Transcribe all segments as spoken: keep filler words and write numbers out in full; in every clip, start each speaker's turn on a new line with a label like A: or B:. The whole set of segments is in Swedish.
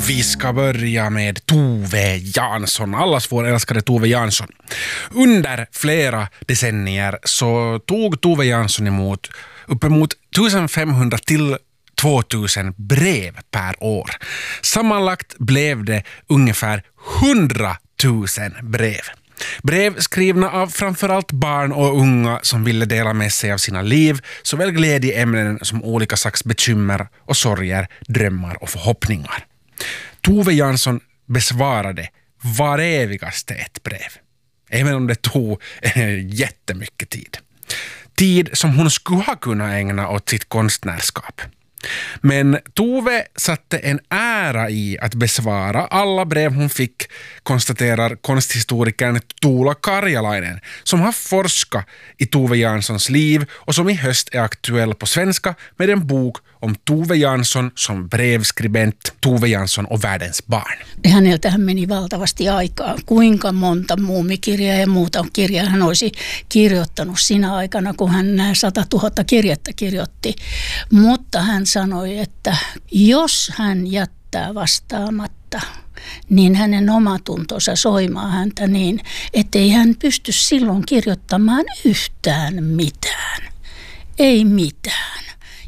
A: Vi ska börja med Tove Jansson, allas vår älskade Tove Jansson. Under flera decennier så tog Tove Jansson emot uppemot femtonhundra till tvåtusen brev per år. Sammanlagt blev det ungefär hundratusen brev. Brev skrivna av framförallt barn och unga som ville dela med sig av sina liv, såväl glädjeämnen som olika slags bekymmer och sorger, drömmar och förhoppningar. Tove Jansson besvarade var evigaste ett brev, även om det tog jättemycket tid. Tid som hon skulle ha kunnat ägna åt sitt konstnärskap. Men Tove satte en ära i att besvara alla brev hon fick, konstaterar konsthistorikern Tuula Karjalainen, som har forskat i Tove Janssons liv och som i höst är aktuell på svenska med en bok om Tove Jansson som brevskribent, Tove Jansson och världens barn.
B: Häneltähän meni valtavasti aikaa. Kuinka monta muumikirjaa ja muuta kirjaa hän olisi kirjoittanut sinä aikana, kun hän nämä satatuhatta kirjettä kirjoitti. Mutta hän sanoi, että jos hän jättää vastaamatta, niin hänen omatuntonsa soimaa häntä niin, ettei hän pysty silloin kirjoittamaan yhtään mitään. Ei mitään.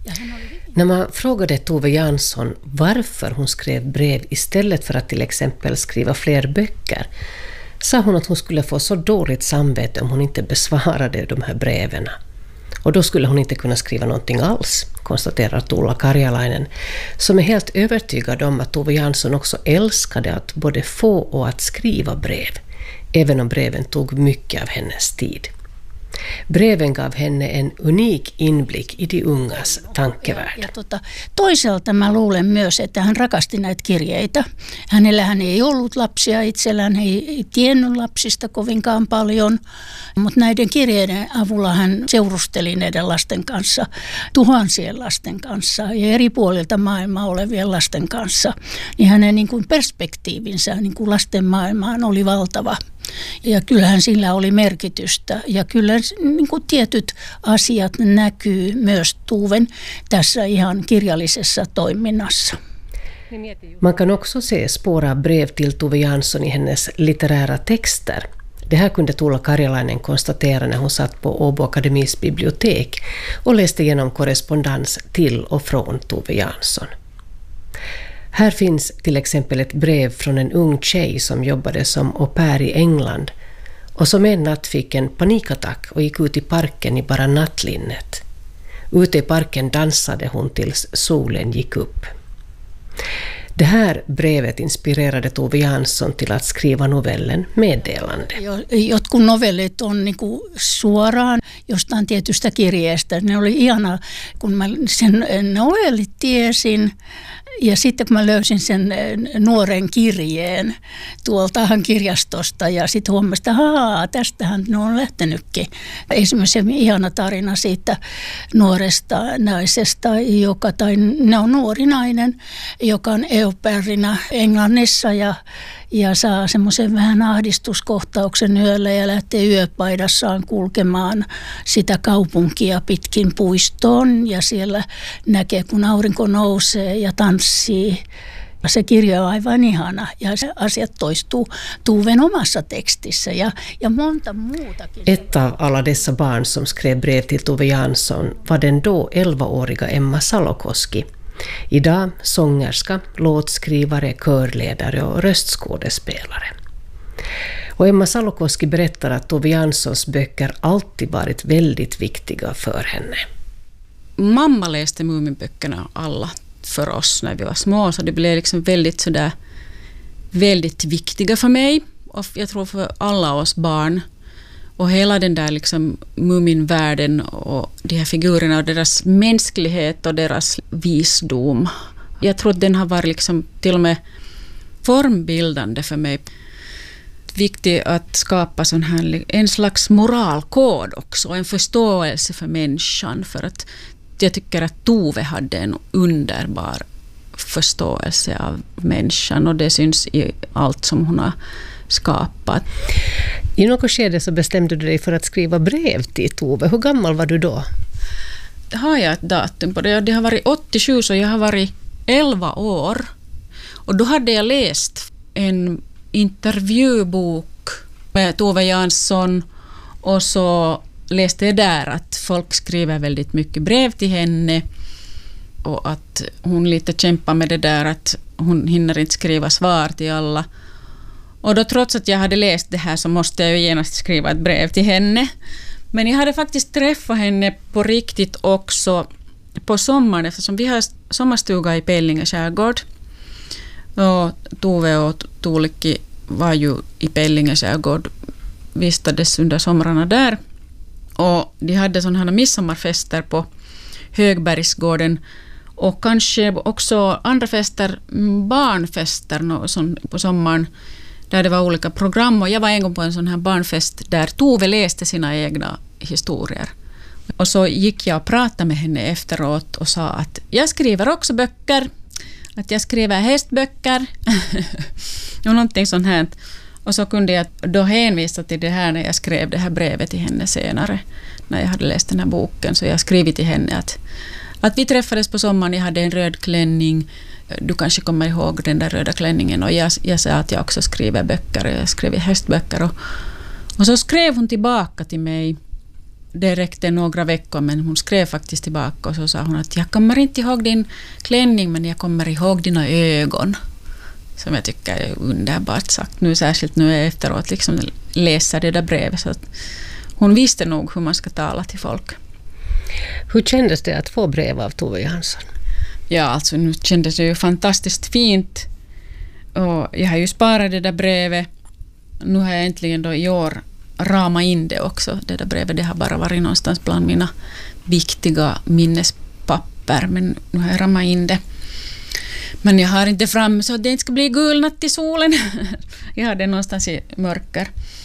C: När man frågade Tove Jansson varför hon skrev brev istället för att till exempel skriva fler böcker, sa hon att hon skulle få så dåligt samvete om hon inte besvarade de här breven. Och då skulle hon inte kunna skriva någonting alls, konstaterar Tuula Karjalainen, som är helt övertygad om att Tove Jansson också älskade att både få och att skriva brev, även om breven tog mycket av hennes tid. Breven gav henne en unik inblick i de ungas tankevärld.
B: Ja, ja tota, toisaalta mä luulen myös, että hän rakasti näitä kirjeitä. Hänellähän ei ollut lapsia itsellään, hän ei tiennyt lapsista kovinkaan paljon, mutta näiden kirjeiden avulla hän seurusteli näiden lasten kanssa, tuhansien lasten kanssa ja eri puolilta maailmaa olevien lasten kanssa. Niin hänen niin kuin perspektiivinsä niin kuin lasten maailmaan oli valtava. Ja kyllähän sillä oli merkitystä ja kyllä niin kuin tietyt asiat näkyy myös Tuven tässä ihan kirjallisessa toiminnassa.
C: Man kan också se spår av brev till Tove Jansson i hennes litterära texter. Det här kunde Tuula Karjalainen konstatera när hon satt på Åbo Akademis bibliotek och läste igenom korrespondens till och från Tove Jansson. Här finns till exempel ett brev från en ung tjej som jobbade som au pair i England och som en natt fick en panikattack och gick ut i parken i bara nattlinnet. Ute i parken dansade hon tills solen gick upp. Det här brevet inspirerade Tove Jansson till att skriva novellen Meddelande.
B: Jotkut novellit on niinku suoraan jostain tietystä kirjeestä. Ne oli ihana, kun mä sen novellit tiesin. Ja sitten kun mä löysin sen nuoren kirjeen tuoltahan kirjastosta ja sitten huomasin, että haa, tästähän ne on lähtenytkin. Esimerkiksi ihana tarina siitä nuoresta naisesta, joka, tai ne on nuori nainen, joka on au pairina Englannissa ja, ja saa semmoisen vähän ahdistuskohtauksen yöllä ja lähtee yöpaidassaan kulkemaan sitä kaupunkia pitkin puistoon ja siellä näkee, kun aurinko nousee ja tanssii. Se kirja on aivan ihana ja se asiat toistuu Tuven omassa tekstissä ja, ja monta muutakin.
C: Ett av alla dessa barn som skrev brev till Tove Jansson var den då elvaåriga Emma Salokoski. Idag sångerska, låtskrivare, körledare och röstskådespelare. Och Emma Salokoski berättar att Tove Janssons böcker alltid varit väldigt viktiga för henne.
D: Mamma läste Muminböckerna alla för oss när vi var små, så det blev liksom väldigt sådär väldigt viktiga för mig och jag tror för alla oss barn, och hela den där liksom Muminvärlden och de här figurerna och deras mänsklighet och deras visdom. Jag tror att den har varit liksom till och med formbildande för mig. Viktigt att skapa sån här en slags moralkod också, en förståelse för människan, för att jag tycker att Tove hade en underbar förståelse av människan och det syns i allt som hon har skapat.
C: I något skede så bestämde du dig för att skriva brev till Tove. Hur gammal var du då?
D: Det har jag ett datum på det. Det har varit åttiosju, så jag har varit elva år. Och då hade jag läst en intervjubok med Tove Jansson och så läste jag där att folk skriver väldigt mycket brev till henne och att hon lite kämpar med det där att hon hinner inte skriva svar till alla. Och då trots att jag hade läst det här så måste jag ju genast skriva ett brev till henne. Men jag hade faktiskt träffat henne på riktigt också på sommaren eftersom vi har sommarstuga i Pellinge skärgård. Och Tove och Tuulikki var ju i Pellinge skärgård, vistades under somrarna där. Och de hade sådana midsommarfester på Högbergsgården och kanske också andra fester, barnfester på sommaren där det var olika program. Och jag var en gång på en sån här barnfest där Tove läste sina egna historier. Och så gick jag och pratade med henne efteråt och sa att jag skriver också böcker, att jag skriver hästböcker och någonting sånt här. Och så kunde jag då hänvisa till det här när jag skrev det här brevet till henne senare, när jag hade läst den här boken. Så jag skrev till henne att, att vi träffades på sommaren, jag hade en röd klänning, du kanske kommer ihåg den där röda klänningen, och jag, jag sa att jag också skriver böcker, jag skrev hästböcker. Och, och så skrev hon tillbaka till mig, det räckte några veckor men hon skrev faktiskt tillbaka och så sa hon att jag kommer inte ihåg din klänning men jag kommer ihåg dina ögon. Som jag tycker är underbart sagt nu, särskilt nu är efteråt liksom läser det där brevet. Så att hon visste nog hur man ska tala till folk.
C: Hur kändes det att få brev av Tove Jansson?
D: Ja, alltså nu kändes det ju fantastiskt fint. Och jag har ju sparat det där brevet. Nu har jag äntligen då i år rama in det också. Det där brevet, det har bara varit någonstans bland mina viktiga minnespapper. Men nu har jag ramat in det. Men jag har inte fram så att det inte ska bli gulnatt i solen. Jag har det någonstans i mörker.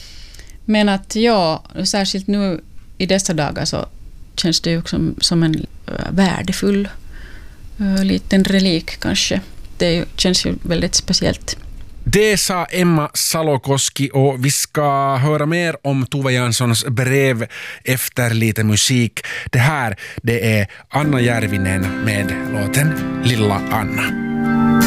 D: Men att ja, särskilt nu i dessa dagar så känns det ju som, som en värdefull uh, liten relik kanske. Det känns ju väldigt speciellt.
A: Det sa Emma Salokoski och vi ska höra mer om Tove Janssons brev efter lite musik. Det här det är Anna Järvinen med låten Lilla Anna.